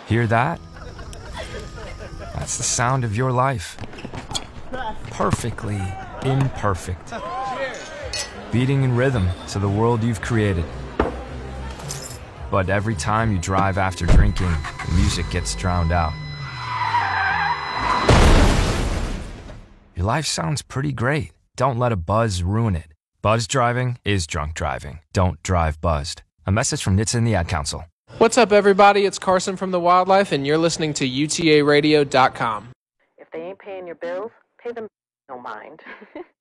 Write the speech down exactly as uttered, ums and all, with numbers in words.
Hear that? That's the sound of your life. Perfectly imperfect. Beating in rhythm to the world you've created. But every time you drive after drinking, the music gets drowned out. Your life sounds pretty great. Don't let a buzz ruin it. Buzz driving is drunk driving. Don't drive buzzed. A message from N H T S A and the Ad Council. What's up, everybody? It's Carson from The Wildlife, and you're listening to U T A radio dot com. If they ain't paying your bills, pay them no mind.